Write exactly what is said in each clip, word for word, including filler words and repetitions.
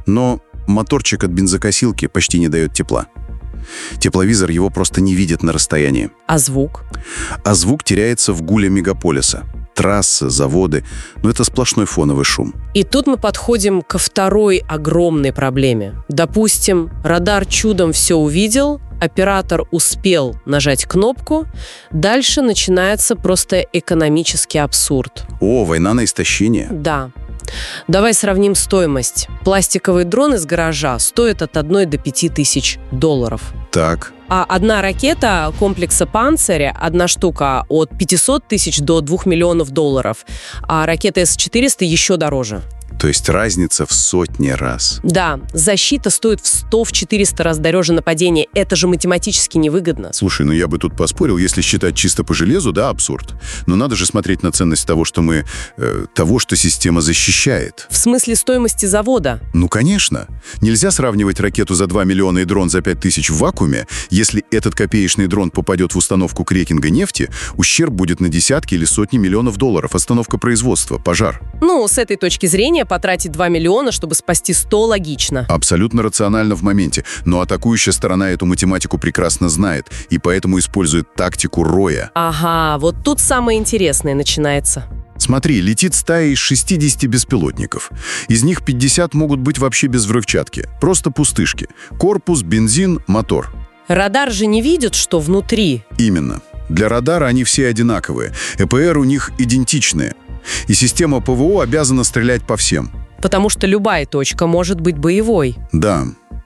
Но моторчик от бензокосилки почти не дает тепла. Тепловизор его просто не видит на расстоянии. А звук? А звук теряется в гуле мегаполиса. Трассы, заводы. Но это сплошной фоновый шум. И тут мы подходим ко второй огромной проблеме. Допустим, радар чудом все увидел, оператор успел нажать кнопку, дальше начинается просто экономический абсурд. О, война на истощение? Да. Давай сравним стоимость. Пластиковый дрон из гаража стоит от одной до пяти тысяч долларов. Так. А одна ракета комплекса «Панцирь», одна штука, от пятисот тысяч до двух миллионов долларов. А ракета эс четыреста еще дороже. То есть разница в сотни раз. Да, защита стоит в сто-четыреста раз дороже нападения. Это же математически невыгодно. Слушай, ну я бы тут поспорил, если считать чисто по железу, да, абсурд. Но надо же смотреть на ценность того, что мы... Э, того, что система защищает. В смысле стоимости завода? Ну, конечно. Нельзя сравнивать ракету за два миллиона и дрон за пять тысяч в вакууме. Если этот копеечный дрон попадет в установку крекинга нефти, ущерб будет на десятки или сотни миллионов долларов. Остановка производства, пожар. Ну, с этой точки зрения потратить два миллиона, чтобы спасти сто, логично. Абсолютно рационально в моменте. Но атакующая сторона эту математику прекрасно знает и поэтому использует тактику роя. Ага, вот тут самое интересное начинается. Смотри, летит стая из шестидесяти беспилотников. Из них пятьдесят могут быть вообще без взрывчатки. Просто пустышки. Корпус, бензин, мотор. Радар же не видит, что внутри. Именно. Для радара они все одинаковые. э пэ эр у них идентичные. И система пэ вэ о обязана стрелять по всем. Потому что любая точка может быть боевой. Да.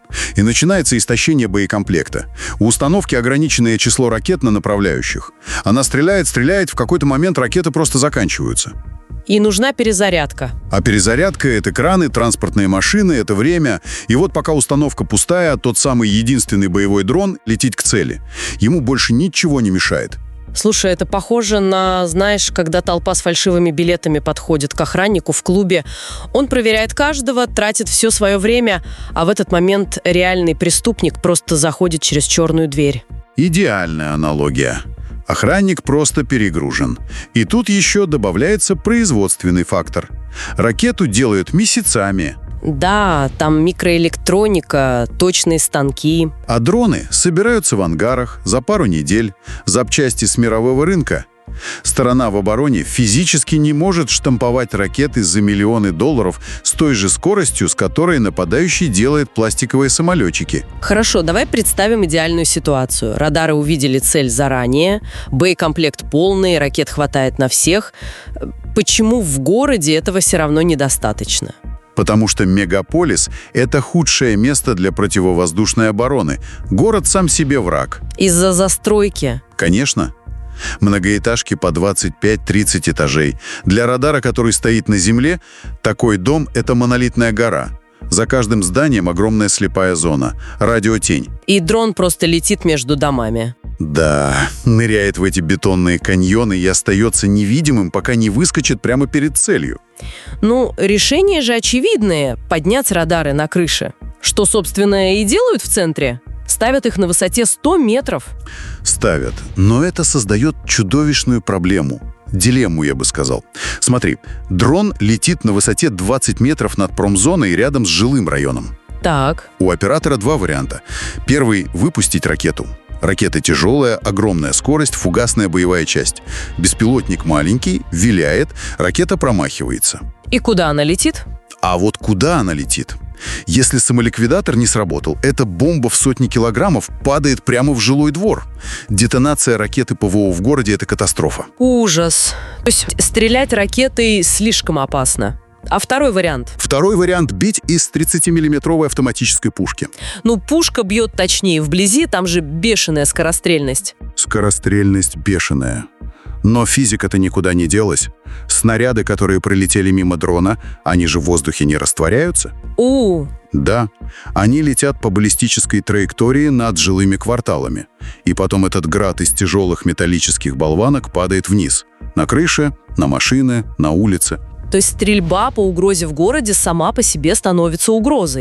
И начинается истощение боекомплекта. У установки ограниченное число ракет на направляющих. Она стреляет, стреляет, в какой-то момент ракеты просто заканчиваются. И нужна перезарядка. А перезарядка — это краны, транспортные машины, это время. И вот пока установка пустая, тот самый единственный боевой дрон летит к цели. Ему больше ничего не мешает. Слушай, это похоже на, знаешь, когда толпа с фальшивыми билетами подходит к охраннику в клубе. Он проверяет каждого, тратит все свое время, а в этот момент реальный преступник просто заходит через черную дверь. Идеальная аналогия. Охранник просто перегружен. И тут еще добавляется производственный фактор. Ракету делают месяцами. Да, там микроэлектроника, точные станки. А дроны собираются в ангарах за пару недель. Запчасти с мирового рынка. Сторона в обороне физически не может штамповать ракеты за миллионы долларов с той же скоростью, с которой нападающий делает пластиковые самолетчики. Хорошо, давай представим идеальную ситуацию. Радары увидели цель заранее, боекомплект полный, ракет хватает на всех. Почему в городе этого все равно недостаточно? Потому что мегаполис — это худшее место для противовоздушной обороны. Город сам себе враг. Из-за застройки? Конечно. Многоэтажки по двадцать пять тридцать этажей. Для радара, который стоит на земле, такой дом — это монолитная гора. За каждым зданием огромная слепая зона. Радиотень. И дрон просто летит между домами. Да, ныряет в эти бетонные каньоны и остается невидимым, пока не выскочит прямо перед целью. Ну, решение же очевидное – поднять радары на крыше. Что, собственно, и делают в центре. Ставят их на высоте сто метров. Ставят. Но это создает чудовищную проблему. Дилемму, я бы сказал. Смотри, дрон летит на высоте двадцать метров над промзоной рядом с жилым районом. Так. У оператора два варианта. Первый – выпустить ракету. Ракета тяжелая, огромная скорость, фугасная боевая часть. Беспилотник маленький, виляет, ракета промахивается. И куда она летит? А вот куда она летит? Если самоликвидатор не сработал, эта бомба в сотни килограммов падает прямо в жилой двор. Детонация ракеты пэ вэ о в городе – это катастрофа. Ужас. То есть стрелять ракетой слишком опасно. А второй вариант? Второй вариант – бить из тридцатимиллиметровой автоматической пушки. Ну, пушка бьет точнее вблизи, там же бешеная скорострельность. Скорострельность бешеная. Но физика-то никуда не делась. Снаряды, которые пролетели мимо дрона, они же в воздухе не растворяются. У. Да, они летят по баллистической траектории над жилыми кварталами. И потом этот град из тяжелых металлических болванок падает вниз. На крыше, на машины, на улице. То есть стрельба по угрозе в городе сама по себе становится угрозой.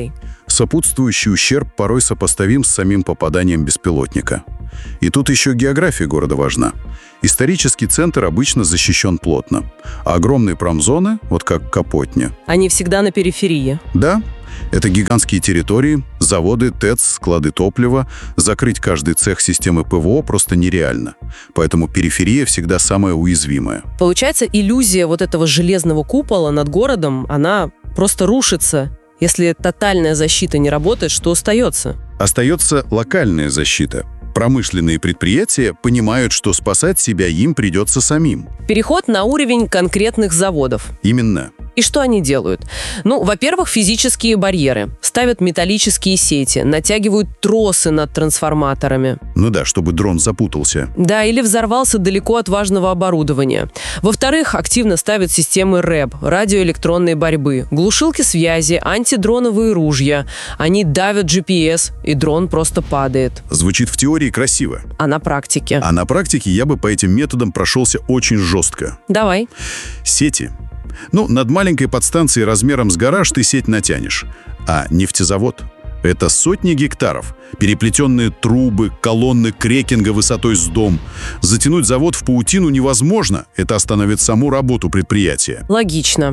Сопутствующий ущерб порой сопоставим с самим попаданием беспилотника. И тут еще география города важна. Исторический центр обычно защищен плотно, а огромные промзоны, вот как Капотня. Они всегда на периферии. Да, это гигантские территории, заводы, ТЭЦ, склады топлива. Закрыть каждый цех системы ПВО просто нереально. Поэтому периферия всегда самая уязвимая. Получается, иллюзия вот этого железного купола над городом, она просто рушится. Если тотальная защита не работает, что остается? Остается локальная защита. Промышленные предприятия понимают, что спасать себя им придется самим. Переход на уровень конкретных заводов. Именно. И что они делают? Ну, во-первых, физические барьеры. Ставят металлические сети, натягивают тросы над трансформаторами. Ну да, чтобы дрон запутался. Да, или взорвался далеко от важного оборудования. Во-вторых, активно ставят системы рэп, радиоэлектронной борьбы, глушилки связи, антидроновые ружья. Они давят джи пи эс, и дрон просто падает. Звучит в теории красиво. А на практике? А на практике я бы по этим методам прошелся очень жестко. Давай. Сети. Ну, над маленькой подстанцией размером с гараж ты сеть натянешь. А нефтезавод — это сотни гектаров. Переплетенные трубы, колонны крекинга высотой с дом. Затянуть завод в паутину невозможно. Это остановит саму работу предприятия. Логично.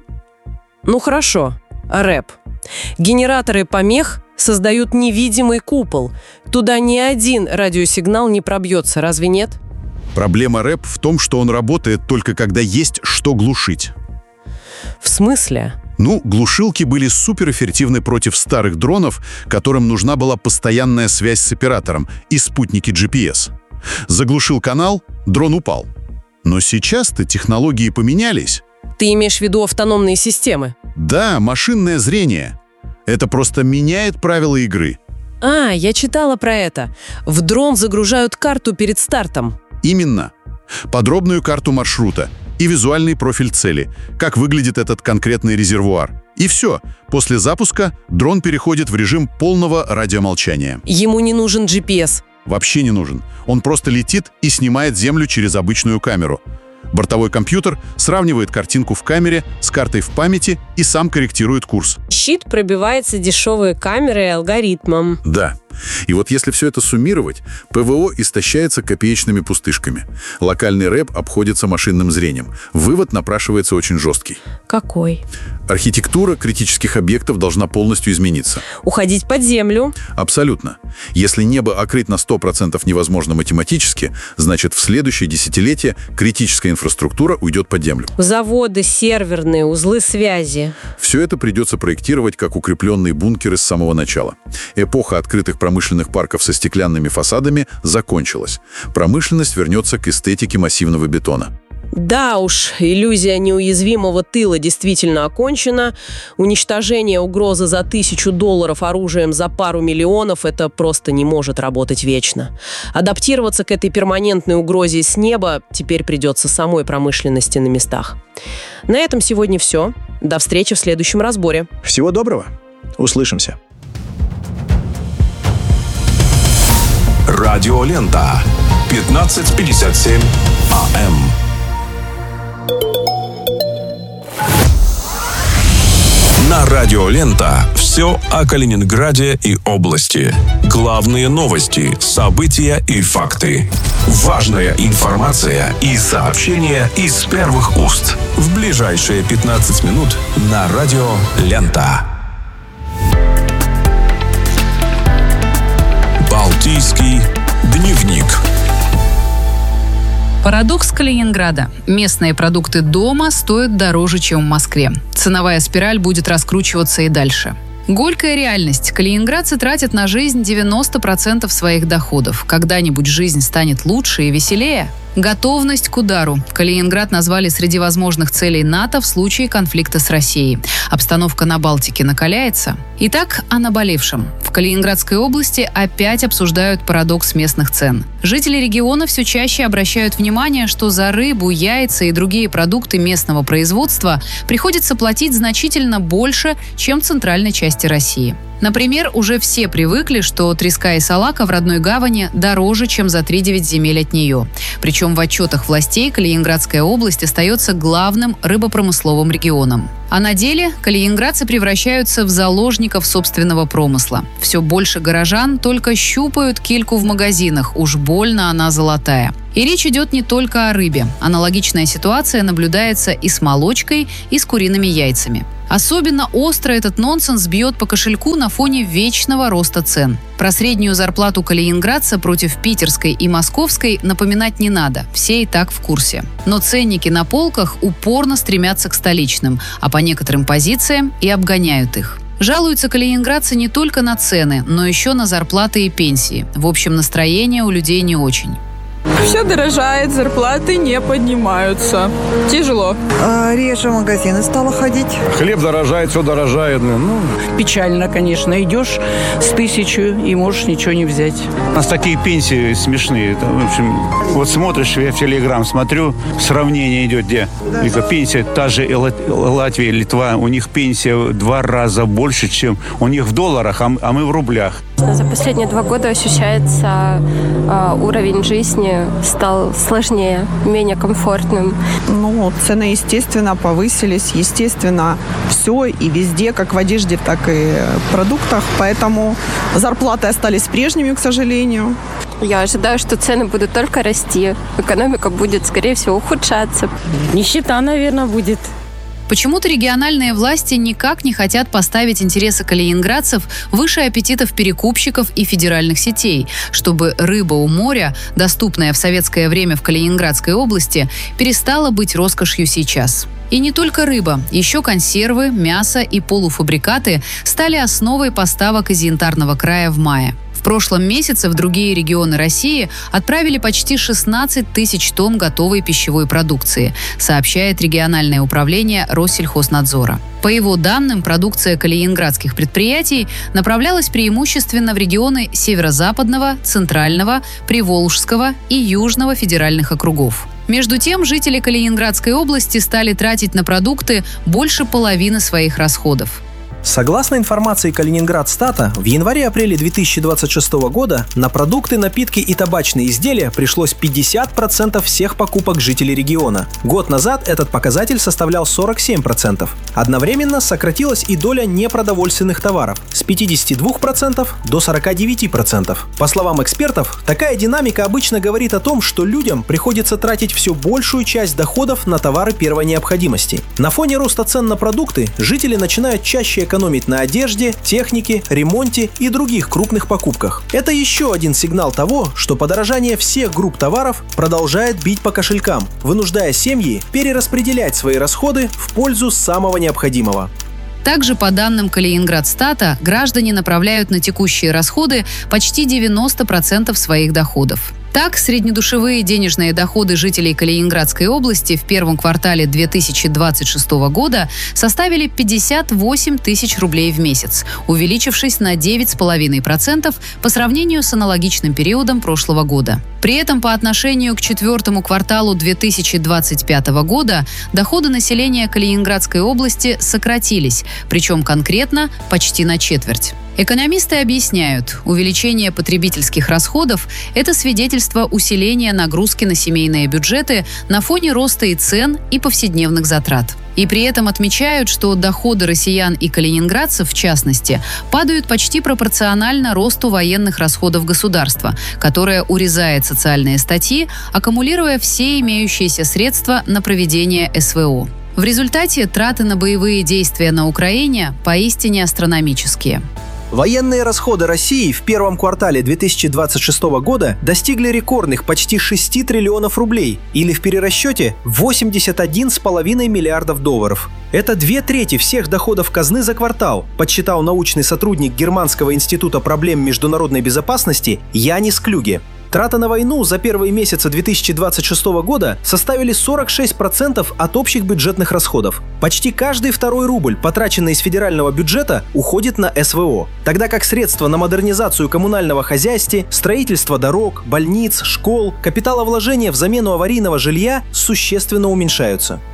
Ну хорошо. рэп. Генераторы помех создают невидимый купол. Туда ни один радиосигнал не пробьется, разве нет? Проблема рэп в том, что он работает только когда есть что глушить. В смысле? Ну, глушилки были суперэффективны против старых дронов, которым нужна была постоянная связь с оператором и спутники джи пи эс. Заглушил канал, дрон упал. Но сейчас-то технологии поменялись. Ты имеешь в виду автономные системы? Да, машинное зрение. Это просто меняет правила игры. А, я читала про это. В дрон загружают карту перед стартом. Именно. Подробную карту маршрута и визуальный профиль цели, как выглядит этот конкретный резервуар. И все. После запуска дрон переходит в режим полного радиомолчания. Ему не нужен джи пи эс. Вообще не нужен. Он просто летит и снимает землю через обычную камеру. Бортовой компьютер сравнивает картинку в камере с картой в памяти и сам корректирует курс. Щит пробивается дешевой камерой и алгоритмом. Да. И вот если все это суммировать, ПВО истощается копеечными пустышками. Локальный рэп обходится машинным зрением. Вывод напрашивается очень жесткий. Какой? Архитектура критических объектов должна полностью измениться. Уходить под землю? Абсолютно. Если небо окрыть на сто процентов невозможно математически, значит в следующее десятилетие критическая инфраструктура уйдет под землю. Заводы, серверные, узлы связи. Все это придется проектировать как укрепленные бункеры с самого начала. Эпоха открытых промышленных парков со стеклянными фасадами закончилась. Промышленность вернется к эстетике массивного бетона. Да уж, иллюзия неуязвимого тыла действительно окончена. Уничтожение угрозы за тысячу долларов оружием за пару миллионов – это просто не может работать вечно. Адаптироваться к этой перманентной угрозе с неба теперь придется самой промышленности на местах. На этом сегодня все. До встречи в следующем разборе. Всего доброго. Услышимся. Радиолента. пятнадцать пятьдесят семь АМ. На Радиолента все о Калининграде и области. Главные новости, события и факты. Важная информация и сообщения из первых уст. В ближайшие пятнадцать минут на Радиолента. Балтийский дневник. Парадокс Калининграда. Местные продукты дома стоят дороже, чем в Москве. Ценовая спираль будет раскручиваться и дальше. Горькая реальность. Калининградцы тратят на жизнь девяносто процентов своих доходов. Когда-нибудь жизнь станет лучше и веселее? Готовность к удару. Калининград назвали среди возможных целей НАТО в случае конфликта с Россией. Обстановка на Балтике накаляется. Итак, о наболевшем. В Калининградской области опять обсуждают парадокс местных цен. Жители региона все чаще обращают внимание, что за рыбу, яйца и другие продукты местного производства приходится платить значительно больше, чем в центральной части России. Например, уже все привыкли, что треска и салака в родной гавани дороже, чем за три-девять земель от нее. Причем в отчетах властей Калининградская область остается главным рыбопромысловым регионом. А на деле калининградцы превращаются в заложников собственного промысла. Все больше горожан только щупают кильку в магазинах, уж больно она золотая. И речь идет не только о рыбе. Аналогичная ситуация наблюдается и с молочкой, и с куриными яйцами. Особенно остро этот нонсенс бьет по кошельку на фоне вечного роста цен. Про среднюю зарплату калининградца против питерской и московской напоминать не надо, все и так в курсе. Но ценники на полках упорно стремятся к столичным, а по некоторым позициям и обгоняют их. Жалуются калининградцы не только на цены, но еще на зарплаты и пенсии. В общем, настроение у людей не очень. Все дорожает, зарплаты не поднимаются. Тяжело. А, реже в магазины стала ходить. Хлеб дорожает, все дорожает. Ну. Печально, конечно. Идешь с тысячу и можешь ничего не взять. У нас такие пенсии смешные. Это, в общем, вот смотришь, я в Телеграм смотрю, сравнение идет, где да. Пенсия, та же Латвия, Литва, у них пенсия в два раза больше, чем у них в долларах, а мы в рублях. За последние два года ощущается э, уровень жизни стал сложнее, менее комфортным. Ну, цены, естественно, повысились. Естественно, все и везде, как в одежде, так и в продуктах. Поэтому зарплаты остались прежними, к сожалению. Я ожидаю, что цены будут только расти. Экономика будет, скорее всего, ухудшаться. Нищета, наверное, будет. Почему-то региональные власти никак не хотят поставить интересы калининградцев выше аппетитов перекупщиков и федеральных сетей, чтобы рыба у моря, доступная в советское время в Калининградской области, перестала быть роскошью сейчас. И не только рыба, еще консервы, мясо и полуфабрикаты стали основой поставок из Янтарного края в мае. В прошлом месяце в другие регионы России отправили почти шестнадцать тысяч тонн готовой пищевой продукции, сообщает региональное управление Россельхознадзора. По его данным, продукция калининградских предприятий направлялась преимущественно в регионы Северо-Западного, Центрального, Приволжского и Южного федеральных округов. Между тем, жители Калининградской области стали тратить на продукты больше половины своих расходов. Согласно информации Калининградстата, в январе-апреле две тысячи двадцать шестого года на продукты, напитки и табачные изделия пришлось пятьдесят процентов всех покупок жителей региона. Год назад этот показатель составлял сорок семь процентов. Одновременно сократилась и доля непродовольственных товаров с пятидесяти двух процентов до сорока девяти процентов. По словам экспертов, такая динамика обычно говорит о том, что людям приходится тратить все большую часть доходов на товары первой необходимости. На фоне роста цен на продукты жители начинают чаще экономить экономить на одежде, технике, ремонте и других крупных покупках. Это еще один сигнал того, что подорожание всех групп товаров продолжает бить по кошелькам, вынуждая семьи перераспределять свои расходы в пользу самого необходимого. Также, по данным Калининградстата, граждане направляют на текущие расходы почти девяносто процентов своих доходов. Так, среднедушевые денежные доходы жителей Калининградской области в первом квартале две тысячи двадцать шестого года составили пятьдесят восемь тысяч рублей в месяц, увеличившись на девять целых пять десятых процента по сравнению с аналогичным периодом прошлого года. При этом по отношению к четвертому кварталу две тысячи двадцать пятого года доходы населения Калининградской области сократились, причем конкретно почти на четверть. Экономисты объясняют, увеличение потребительских расходов – это свидетельство усиления нагрузки на семейные бюджеты на фоне роста и цен, и повседневных затрат. И при этом отмечают, что доходы россиян и калининградцев, в частности, падают почти пропорционально росту военных расходов государства, которое урезает социальные статьи, аккумулируя все имеющиеся средства на проведение эс вэ о. В результате траты на боевые действия на Украине поистине астрономические. Военные расходы России в первом квартале две тысячи двадцать шестого года достигли рекордных почти шести триллионов рублей, или в перерасчете восемьдесят один целых пять десятых миллиардов долларов. Это две трети всех доходов казны за квартал, подсчитал научный сотрудник Германского института проблем международной безопасности Янис Клюге. Траты на войну за первые месяцы две тысячи двадцать шестого года составили сорок шесть процентов от общих бюджетных расходов. Почти каждый второй рубль, потраченный из федерального бюджета, уходит на эс вэ о, тогда как средства на модернизацию коммунального хозяйства, строительство дорог, больниц, школ, капиталовложения в замену аварийного жилья существенно уменьшаются.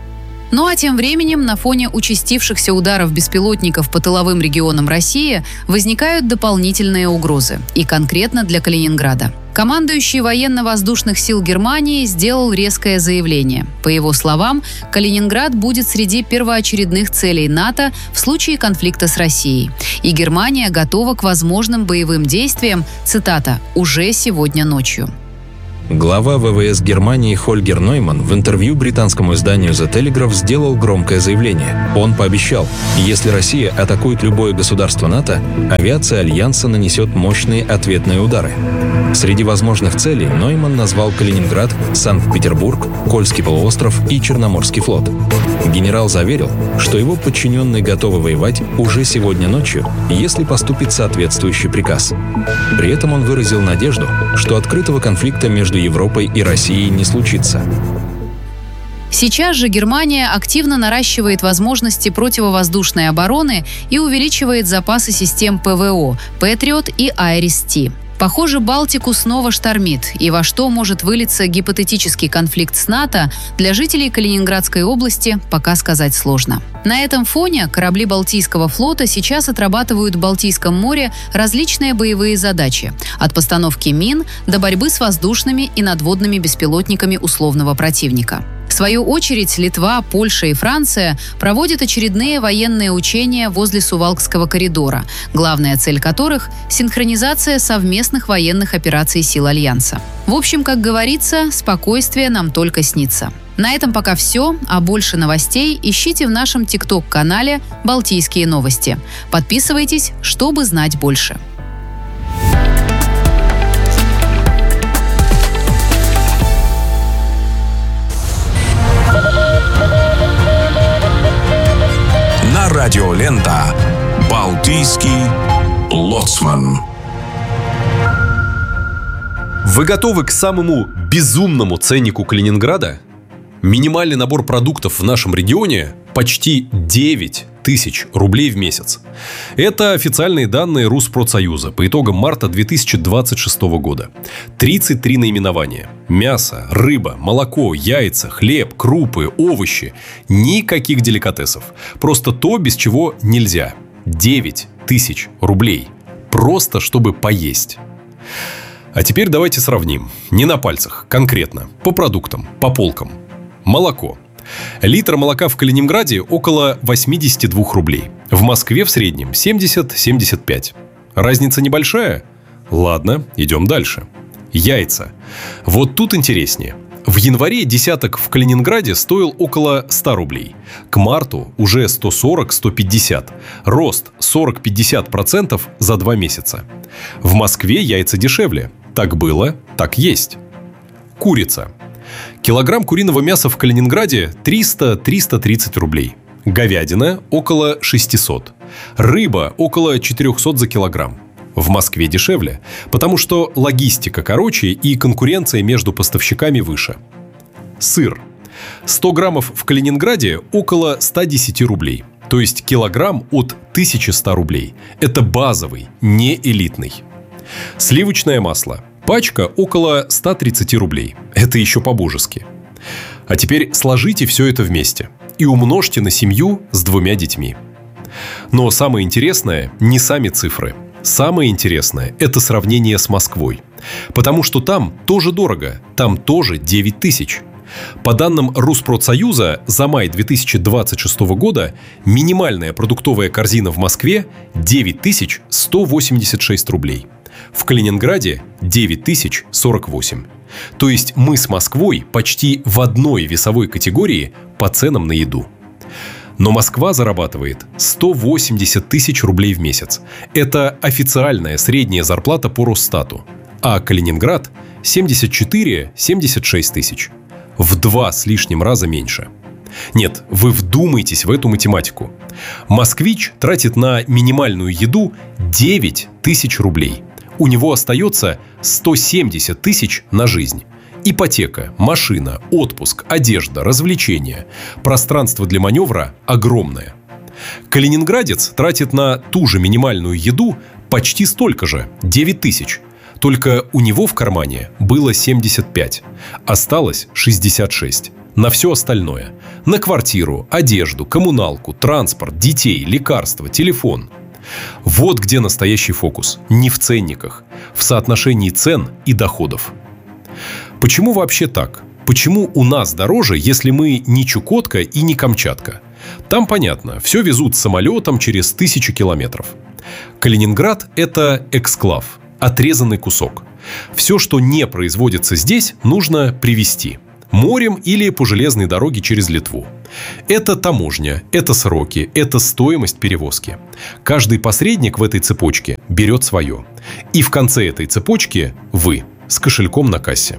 Ну а тем временем на фоне участившихся ударов беспилотников по тыловым регионам России возникают дополнительные угрозы. И конкретно для Калининграда. Командующий военно-воздушных сил Германии сделал резкое заявление. По его словам, Калининград будет среди первоочередных целей НАТО в случае конфликта с Россией. И Германия готова к возможным боевым действиям, цитата, «уже сегодня ночью». Глава ВВС Германии Хольгер Нойман в интервью британскому изданию The Telegraph сделал громкое заявление. Он пообещал, если Россия атакует любое государство НАТО, авиация Альянса нанесет мощные ответные удары. Среди возможных целей Нойман назвал Калининград, Санкт-Петербург, Кольский полуостров и Черноморский флот. Генерал заверил, что его подчиненные готовы воевать уже сегодня ночью, если поступит соответствующий приказ. При этом он выразил надежду, что открытого конфликта между Европой и Россией не случится. Сейчас же Германия активно наращивает возможности противовоздушной обороны и увеличивает запасы систем ПВО «Патриот» и «Айрис-Ти». Похоже, Балтику снова штормит, и во что может вылиться гипотетический конфликт с НАТО, для жителей Калининградской области пока сказать сложно. На этом фоне корабли Балтийского флота сейчас отрабатывают в Балтийском море различные боевые задачи, от постановки мин до борьбы с воздушными и надводными беспилотниками условного противника. В свою очередь, Литва, Польша и Франция проводят очередные военные учения возле Сувалкского коридора, главная цель которых – синхронизация совместных военных операций сил Альянса. В общем, как говорится, спокойствие нам только снится. На этом пока все, а больше новостей ищите в нашем тикток-канале «Балтийские новости». Подписывайтесь, чтобы знать больше. Радио Лента. Балтийский лоцман. Вы готовы к самому безумному ценнику Калининграда? Минимальный набор продуктов в нашем регионе почти девять тысяч рублей в месяц. Это официальные данные Руспродсоюза по итогам марта две тысячи двадцать шестого года. тридцать три наименования. Мясо, рыба, молоко, яйца, хлеб, крупы, овощи. Никаких деликатесов. Просто то, без чего нельзя. девять тысяч рублей. Просто чтобы поесть. А теперь давайте сравним. Не на пальцах, конкретно. По продуктам, по полкам. Молоко. Литр молока в Калининграде около восемьдесят два рублей. В Москве в среднем семьдесят - семьдесят пять. Разница небольшая? Ладно, идем дальше. Яйца. Вот тут интереснее. В январе десяток в Калининграде стоил около ста рублей. К марту уже сто сорок - сто пятьдесят. Рост сорок - пятьдесят процентов за два месяца. В Москве яйца дешевле. Так было, так есть. Курица. Килограмм куриного мяса в Калининграде триста - триста тридцать рублей. Говядина около шестисот. Рыба около четырехсот за килограмм. В Москве дешевле, потому что логистика короче и конкуренция между поставщиками выше. Сыр. сто граммов в Калининграде около ста десяти рублей. То есть килограмм от тысячи ста рублей. Это базовый, не элитный. Сливочное масло. Пачка около ста тридцати рублей. Это еще по-божески. А теперь сложите все это вместе и умножьте на семью с двумя детьми. Но самое интересное не сами цифры. Самое интересное – это сравнение с Москвой. Потому что там тоже дорого, там тоже девять тысяч. По данным Руспродсоюза, за май две тысячи двадцать шестого года минимальная продуктовая корзина в Москве девять тысяч сто восемьдесят шесть рублей. В Калининграде девять тысяч сорок восемь. То есть мы с Москвой почти в одной весовой категории по ценам на еду. Но Москва зарабатывает сто восемьдесят тысяч рублей в месяц. Это официальная средняя зарплата по Росстату. А Калининград – семьдесят четыре - семьдесят шесть тысяч. В два с лишним раза меньше. Нет, вы вдумайтесь в эту математику. Москвич тратит на минимальную еду девять тысяч рублей. У него остается сто семьдесят тысяч на жизнь. Ипотека, машина, отпуск, одежда, развлечения. Пространство для маневра огромное. Калининградец тратит на ту же минимальную еду почти столько же – девять тысяч. Только у него в кармане было семьдесят пять, осталось шестьдесят шесть. на все остальное. На квартиру, одежду, коммуналку, транспорт, детей, лекарства, телефон. Вот где настоящий фокус. Не в ценниках, в соотношении цен и доходов. Почему вообще так? Почему у нас дороже, если мы не Чукотка и не Камчатка? Там понятно, все везут самолетом через тысячи километров. Калининград – это эксклав, отрезанный кусок. Все, что не производится здесь, нужно привезти. Морем или по железной дороге через Литву. Это таможня, это сроки, это стоимость перевозки. Каждый посредник в этой цепочке берет свое. И в конце этой цепочки вы с кошельком на кассе.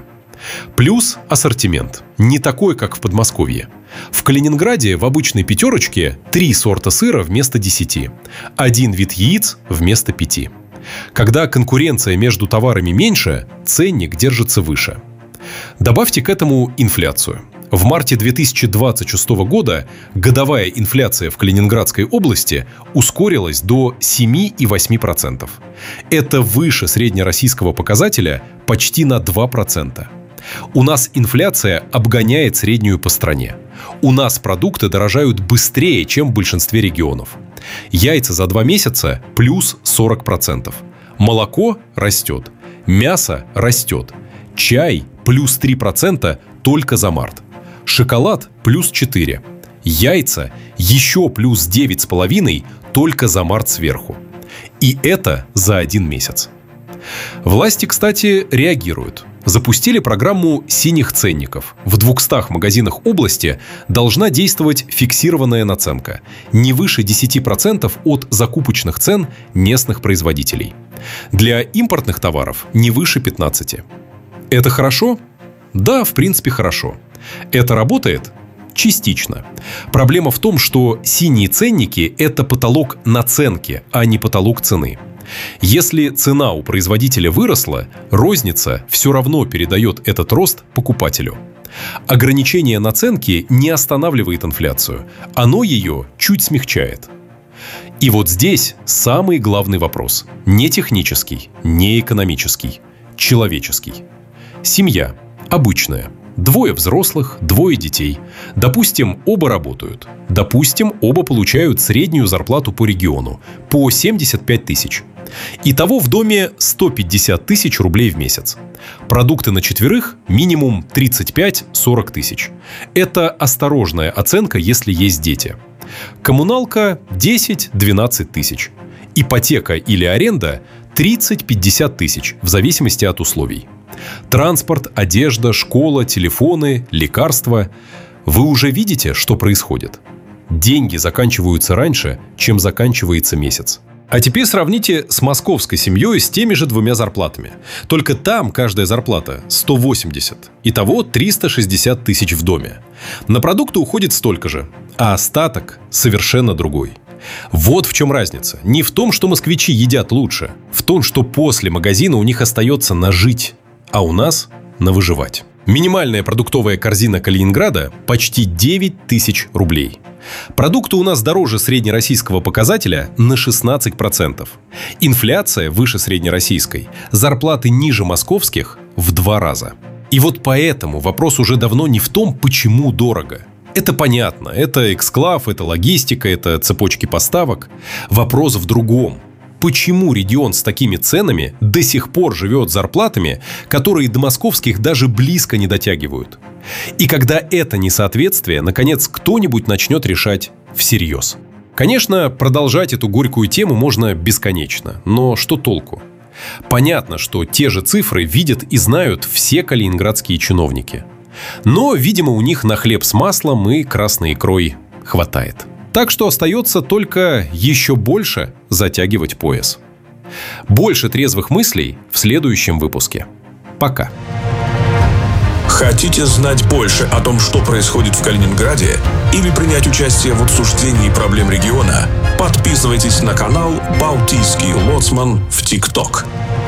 Плюс ассортимент. Не такой, как в Подмосковье. В Калининграде в обычной пятерочке три сорта сыра вместо десяти. Один вид яиц вместо пяти. Когда конкуренция между товарами меньше, ценник держится выше. Добавьте к этому инфляцию. В марте две тысячи двадцать шестого года годовая инфляция в Калининградской области ускорилась до семь целых восемь десятых процента. Это выше среднероссийского показателя почти на два процента. У нас инфляция обгоняет среднюю по стране. У нас продукты дорожают быстрее, чем в большинстве регионов. Яйца за два месяца плюс сорок процентов. Молоко растет. Мясо растет. Чай плюс три процента только за март. Шоколад плюс четыре процента. Яйца еще плюс девять с половиной только за март сверху. И это за один месяц. Власти, кстати, реагируют. Запустили программу синих ценников. В двухстах магазинах области должна действовать фиксированная наценка. Не выше десяти процентов от закупочных цен местных производителей. Для импортных товаров не выше пятнадцати процентов. Это хорошо? Да, в принципе, хорошо. Это работает? Частично. Проблема в том, что синие ценники – это потолок наценки, а не потолок цены. Если цена у производителя выросла, розница все равно передает этот рост покупателю. Ограничение наценки не останавливает инфляцию, оно ее чуть смягчает. И вот здесь самый главный вопрос. Не технический, не экономический, человеческий. Семья. Обычная. Двое взрослых, двое детей. Допустим, оба работают. Допустим, оба получают среднюю зарплату по региону. По семьдесят пять тысяч. Итого в доме сто пятьдесят тысяч рублей в месяц. Продукты на четверых минимум тридцать пять - сорок тысяч. Это осторожная оценка, если есть дети. Коммуналка десять - двенадцать тысяч. Ипотека или аренда тридцать - пятьдесят тысяч, в зависимости от условий. Транспорт, одежда, школа, телефоны, лекарства. Вы уже видите, что происходит? Деньги заканчиваются раньше, чем заканчивается месяц. А теперь сравните с московской семьей с теми же двумя зарплатами. Только там каждая зарплата сто восемьдесят. Итого триста шестьдесят тысяч в доме. На продукты уходит столько же, а остаток совершенно другой. Вот в чем разница. Не в том, что москвичи едят лучше. В том, что после магазина у них остается на жить, а у нас на выживать. Минимальная продуктовая корзина Калининграда почти девять тысяч рублей. Продукты у нас дороже среднероссийского показателя на шестнадцать процентов. Инфляция выше среднероссийской. Зарплаты ниже московских в два раза. И вот поэтому вопрос уже давно не в том, почему дорого. Это понятно. Это эксклав, это логистика, это цепочки поставок. Вопрос в другом. Почему регион с такими ценами до сих пор живет зарплатами, которые до московских даже близко не дотягивают? И когда это несоответствие, наконец, кто-нибудь начнет решать всерьез. Конечно, продолжать эту горькую тему можно бесконечно, но что толку? Понятно, что те же цифры видят и знают все калининградские чиновники. Но, видимо, у них на хлеб с маслом и красной икрой хватает. Так что остается только еще больше затягивать пояс. Больше трезвых мыслей в следующем выпуске. Пока. Хотите знать больше о том, что происходит в Калининграде, или принять участие в обсуждении проблем региона? Подписывайтесь на канал «Балтийский лоцман» в ТикТок.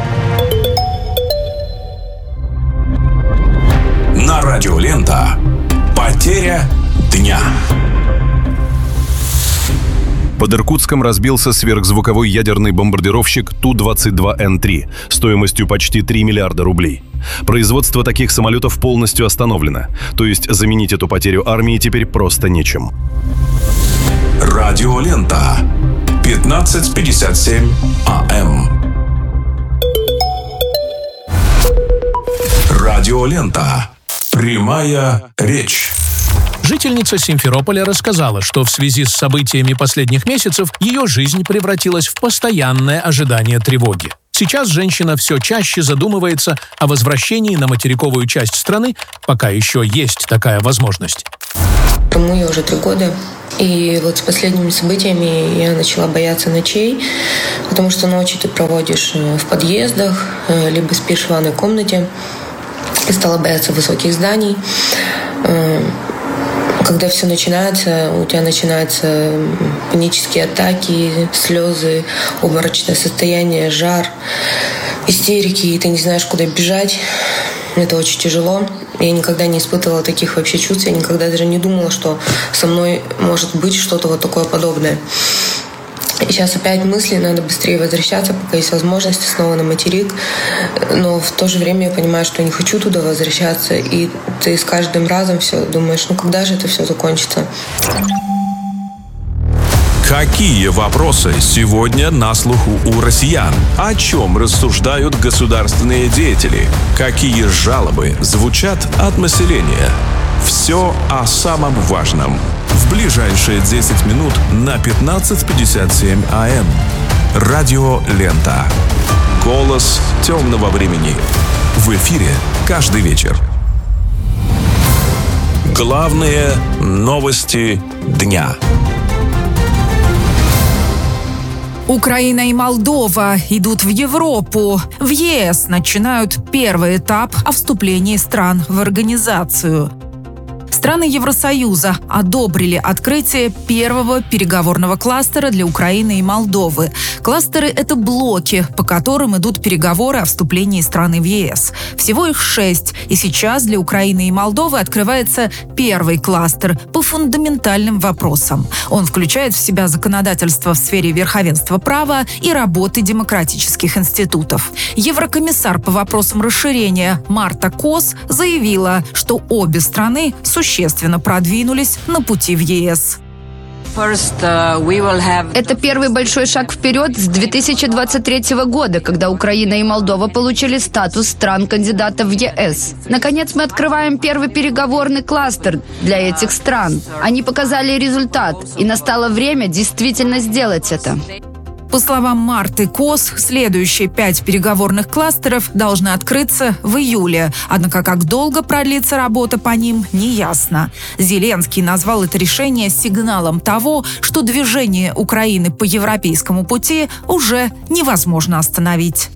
На радио «Лента» потеря дня. Под Иркутском разбился сверхзвуковой ядерный бомбардировщик Ту двадцать два Эн три стоимостью почти три миллиарда рублей. Производство таких самолетов полностью остановлено, то есть заменить эту потерю армии теперь просто нечем. Радиолента. пятнадцать пятьдесят семь А М. Радиолента. Прямая речь. Жительница Симферополя рассказала, что в связи с событиями последних месяцев ее жизнь превратилась в постоянное ожидание тревоги. Сейчас женщина все чаще задумывается о возвращении на материковую часть страны, пока еще есть такая возможность. Тому я уже три года. И вот с последними событиями я начала бояться ночей, потому что ночи ты проводишь в подъездах, либо спишь в ванной комнате. И стала бояться высоких зданий. Когда все начинается, у тебя начинаются панические атаки, слезы, обморочное состояние, жар, истерики, и ты не знаешь, куда бежать. Это очень тяжело. Я никогда не испытывала таких вообще чувств. Я никогда даже не думала, что со мной может быть что-то вот такое подобное. И сейчас опять мысли, надо быстрее возвращаться, пока есть возможность, снова на материк. Но в то же время я понимаю, что я не хочу туда возвращаться. И ты с каждым разом все думаешь, ну когда же это все закончится? Какие вопросы сегодня на слуху у россиян? О чем рассуждают государственные деятели? Какие жалобы звучат от населения? Все о самом важном. В ближайшие десять минут на пятнадцать пятьдесят семь А М. Радиолента. Голос темного времени. В эфире каждый вечер. Главные новости дня. Украина и Молдова идут в Европу. В Е Эс начинают первый этап о вступлении стран в организацию. Страны Евросоюза одобрили открытие первого переговорного кластера для Украины и Молдовы. Кластеры – это блоки, по которым идут переговоры о вступлении страны в Е Эс. Всего их шесть, и сейчас для Украины и Молдовы открывается первый кластер по фундаментальным вопросам. Он включает в себя законодательство в сфере верховенства права и работы демократических институтов. Еврокомиссар по вопросам расширения Марта Кос заявила, что обе страны существенно существенно продвинулись на пути в Е Эс. Это первый большой шаг вперед с две тысячи двадцать третьего года, когда Украина и Молдова получили статус стран-кандидатов в Е Эс. Наконец мы открываем первый переговорный кластер для этих стран. Они показали результат, и настало время действительно сделать это. По словам Марты Кос, следующие пять переговорных кластеров должны открыться в июле. Однако как долго продлится работа по ним, неясно. Зеленский назвал это решение сигналом того, что движение Украины по европейскому пути уже невозможно остановить.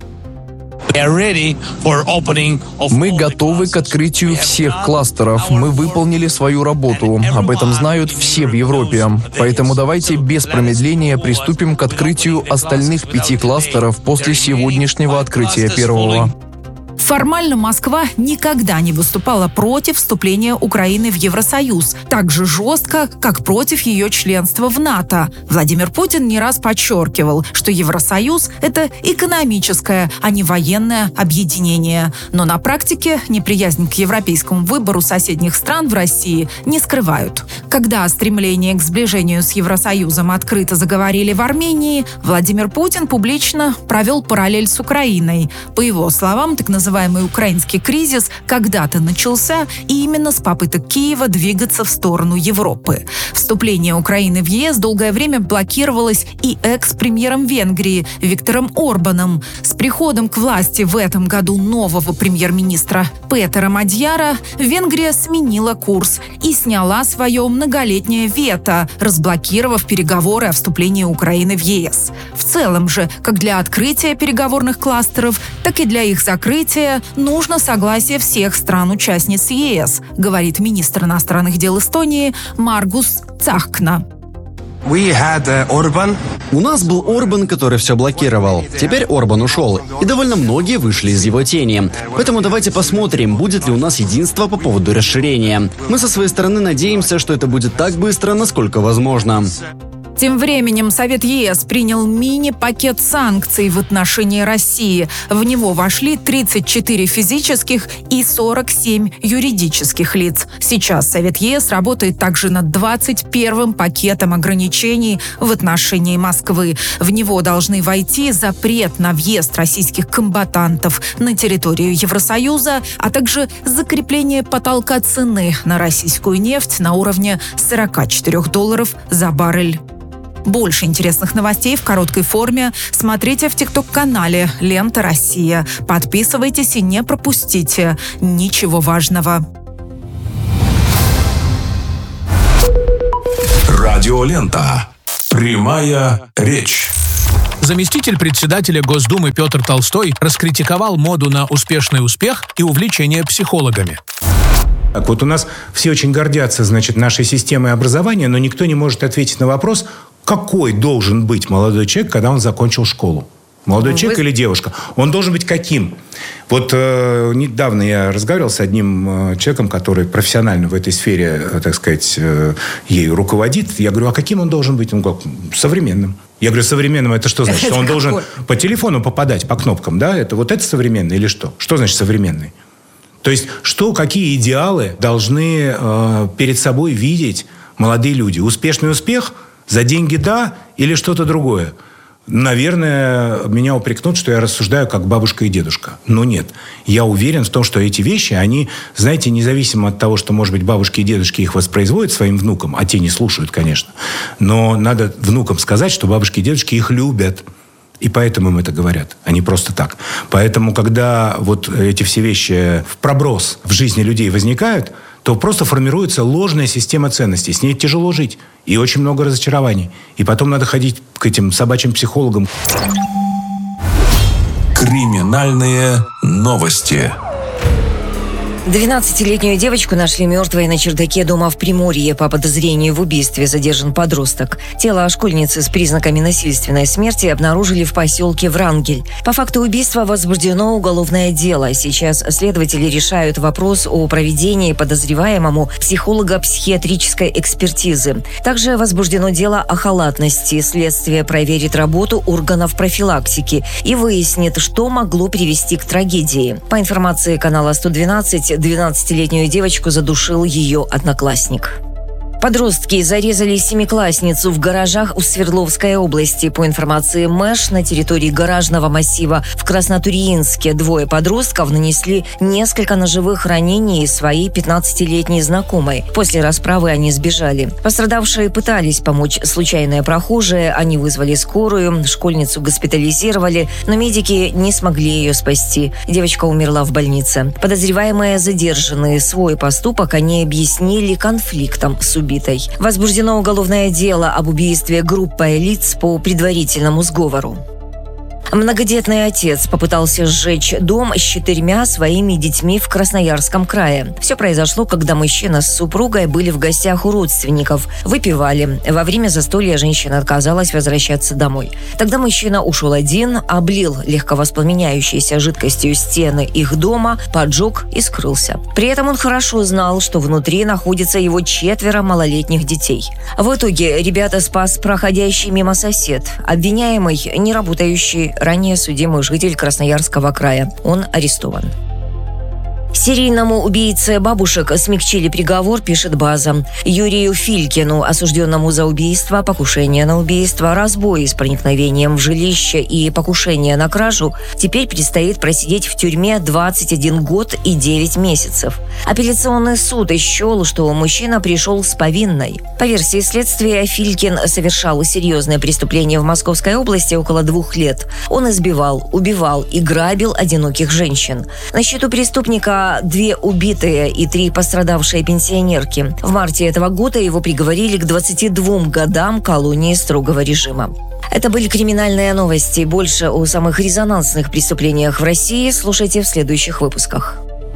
Мы готовы к открытию всех кластеров. Мы выполнили свою работу. Об этом знают все в Европе. Поэтому давайте без промедления приступим к открытию остальных пяти кластеров после сегодняшнего открытия первого. Формально Москва никогда не выступала против вступления Украины в Евросоюз, так же жестко, как против ее членства в НАТО. Владимир Путин не раз подчеркивал, что Евросоюз – это экономическое, а не военное объединение. Но на практике неприязнь к европейскому выбору соседних стран в России не скрывают. Когда о стремлении к сближению с Евросоюзом открыто заговорили в Армении, Владимир Путин публично провел параллель с Украиной. По его словам, так называемый украинский кризис когда-то начался и именно с попыток Киева двигаться в сторону Европы. Вступление Украины в Е Эс долгое время блокировалось и экс-премьером Венгрии Виктором Орбаном. С приходом к власти в этом году нового премьер-министра Петера Мадьяра Венгрия сменила курс и сняла свое многолетнее вето, разблокировав переговоры о вступлении Украины в Е Эс. В целом же, как для открытия переговорных кластеров, так и для их закрытия нужно согласие всех стран-участниц Е Эс, говорит министр иностранных дел Эстонии Маргус Цахкна. У нас был Орбан, который все блокировал. Теперь Орбан ушел, и довольно многие вышли из его тени. Поэтому давайте посмотрим, будет ли у нас единство по поводу расширения. Мы со своей стороны надеемся, что это будет так быстро, насколько возможно. Тем временем Совет ЕС принял мини-пакет санкций в отношении России. В него вошли тридцать четыре физических и сорок семь юридических лиц. Сейчас Совет ЕС работает также над двадцать первым пакетом ограничений в отношении Москвы. В него должны войти запрет на въезд российских комбатантов на территорию Евросоюза, а также закрепление потолка цены на российскую нефть на уровне сорок четыре долларов за баррель. Больше интересных новостей в короткой форме смотрите в тикток-канале «Лента Россия». Подписывайтесь и не пропустите ничего важного. Радиолента. Прямая речь. Заместитель председателя Госдумы Петр Толстой раскритиковал моду на успешный успех и увлечение психологами. Так вот у нас все очень гордятся, значит, нашей системой образования, но никто не может ответить на вопрос, какой должен быть молодой человек, когда он закончил школу. Молодой ну, человек вы... или девушка. Он должен быть каким? Вот э, недавно я разговаривал с одним э, человеком, который профессионально в этой сфере, э, так сказать, э, ею руководит. Я говорю, а каким он должен быть? Он говорит, современным. Я говорю, современным это что значит? Что он должен по телефону попадать, по кнопкам, да? Это вот это современный или что? Что значит современный? То есть, что, какие идеалы должны э, перед собой видеть молодые люди? Успешный успех? За деньги да? Или что-то другое? Наверное, меня упрекнут, что я рассуждаю как бабушка и дедушка. Но нет. Я уверен в том, что эти вещи, они, знаете, независимо от того, что, может быть, бабушки и дедушки их воспроизводят своим внукам, а те не слушают, конечно. Но надо внукам сказать, что бабушки и дедушки их любят. И поэтому им это говорят, а не просто так. Поэтому, когда вот эти все вещи в проброс в жизни людей возникают, то просто формируется ложная система ценностей. С ней тяжело жить. И очень много разочарований. И потом надо ходить к этим собачьим психологам. Криминальные новости. двенадцатилетнюю девочку нашли мертвой на чердаке дома в Приморье. По подозрению в убийстве задержан подросток. Тело школьницы с признаками насильственной смерти обнаружили в поселке Врангель. По факту убийства возбуждено уголовное дело. Сейчас следователи решают вопрос о проведении подозреваемому психолого-психиатрической экспертизы. Также возбуждено дело о халатности. Следствие проверит работу органов профилактики и выяснит, что могло привести к трагедии. По информации канала сто двенадцать, двенадцатилетнюю девочку задушил ее одноклассник. Подростки зарезали семиклассницу в гаражах у Свердловской области. По информации МЭШ, на территории гаражного массива в Краснотурьинске двое подростков нанесли несколько ножевых ранений своей пятнадцатилетней знакомой. После расправы они сбежали. Пострадавшие пытались помочь случайные прохожие. Они вызвали скорую, школьницу госпитализировали, но медики не смогли ее спасти. Девочка умерла в больнице. Подозреваемые задержаны. Свой поступок они объяснили конфликтом с убийцей. Возбуждено уголовное дело об убийстве группой лиц по предварительному сговору. Многодетный отец попытался сжечь дом с четырьмя своими детьми в Красноярском крае. Все произошло, когда мужчина с супругой были в гостях у родственников, выпивали. Во время застолья женщина отказалась возвращаться домой. Тогда мужчина ушел один, облил легковоспламеняющейся жидкостью стены их дома, поджег и скрылся. При этом он хорошо знал, что внутри находится его четверо малолетних детей. В итоге ребята спас проходящий мимо сосед, обвиняемый, не работающий, ранее судимый житель Красноярского края. Он арестован. Серийному убийце бабушек смягчили приговор, пишет «База». Юрию Филькину, осужденному за убийство, покушение на убийство, разбой с проникновением в жилище и покушение на кражу, теперь предстоит просидеть в тюрьме двадцать один год и девять месяцев. Апелляционный суд счел, что мужчина пришел с повинной. По версии следствия, Филькин совершал серьезное преступление в Московской области около двух лет. Он избивал, убивал и грабил одиноких женщин. На счету преступника две убитые и три пострадавшие пенсионерки. В марте этого года его приговорили к двадцати двум годам колонии строгого режима. Это были криминальные новости. Больше о самых резонансных преступлениях в России слушайте в следующих выпусках.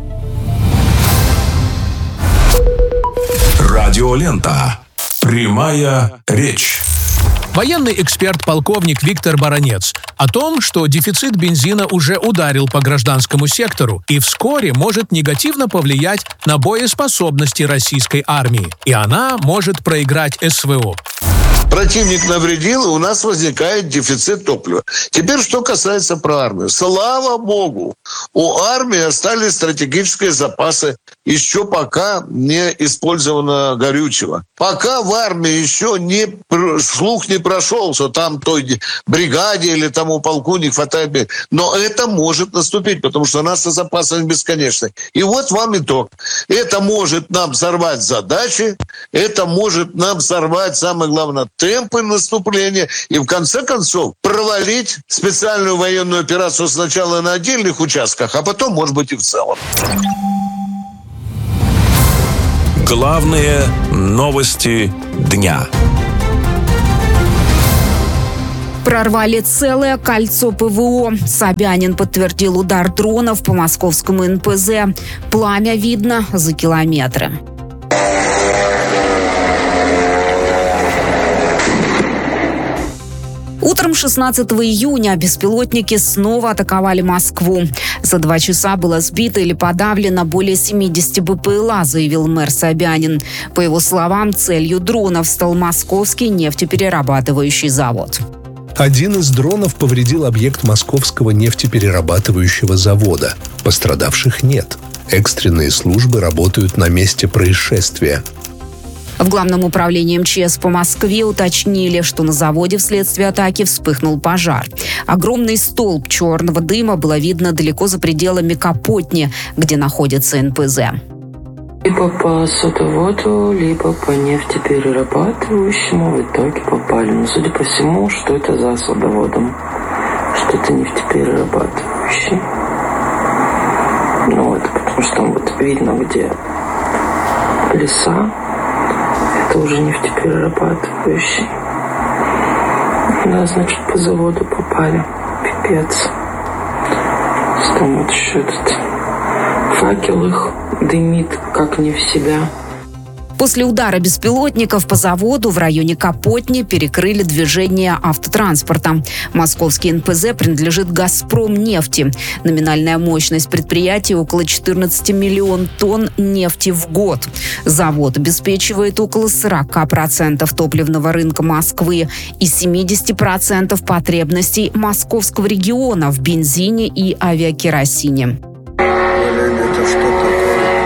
Радиолента. Прямая речь. Военный эксперт-полковник Виктор Баранец о том, что дефицит бензина уже ударил по гражданскому сектору и вскоре может негативно повлиять на боеспособности российской армии, и она может проиграть СВО. Противник навредил, и у нас возникает дефицит топлива. Теперь, что касается про армию. Слава богу, у армии остались стратегические запасы еще пока не использовано горючего. Пока в армии еще не слух не прошел, что там той бригаде или тому полку не хватает. Но это может наступить, потому что наши запасы бесконечны. И вот вам итог. Это может нам сорвать задачи, это может нам сорвать, самое главное, темпы наступления и, в конце концов, провалить специальную военную операцию сначала на отдельных участках, а потом, может быть, и в целом. Главные новости дня. Прорвали целое кольцо ПВО. Собянин подтвердил удар дронов по московскому эн пэ зэ. Пламя видно за километры. Утром шестнадцатого июня беспилотники снова атаковали Москву. За два часа было сбито или подавлено более семьдесят бэ пэ эл а, заявил мэр Собянин. По его словам, целью дронов стал московский нефтеперерабатывающий завод. Один из дронов повредил объект московского нефтеперерабатывающего завода. Пострадавших нет. Экстренные службы работают на месте происшествия. В Главном управлении эм че эс по Москве уточнили, что на заводе вследствие атаки вспыхнул пожар. Огромный столб черного дыма было видно далеко за пределами Капотни, где находится эн пэ зэ. Либо по садоводу, либо по нефтеперерабатывающему в итоге попали. Но судя по всему, что это за садоводом? Что это нефтеперерабатывающий. Ну вот, потому что там вот видно, где леса. Это уже нефтеперерабатывающий. Да, значит, по заводу попали. Пипец. Там вот еще этот факел их дымит, как не в себя. После удара беспилотников по заводу в районе Капотни перекрыли движение автотранспорта. Московский эн пэ зэ принадлежит «Газпромнефти». Номинальная мощность предприятия около четырнадцать миллионов тонн нефти в год. Завод обеспечивает около сорок процентов топливного рынка Москвы и семьдесят процентов потребностей московского региона в бензине и авиакеросине. Это что-то